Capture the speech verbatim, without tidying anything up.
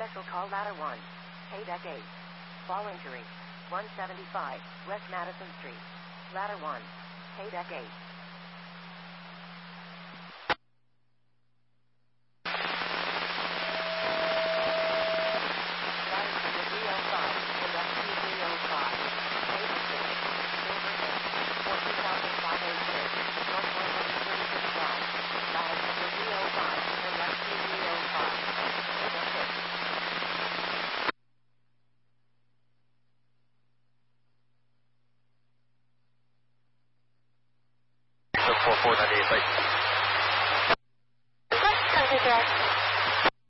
Commercial call ladder one. K-Deck eight. Fall injury. one seventy-five, West Madison Street. Ladder one. K-Deck eight. Ladder number three oh five, in rescue three oh five. K-Deck six. Silver Hill. fourteen thousand five hundred six, North one thirty-six Drive. Ladder number three oh five, in rescue three oh five. K-Deck six. four four ninety-eight, bye. Country Direct.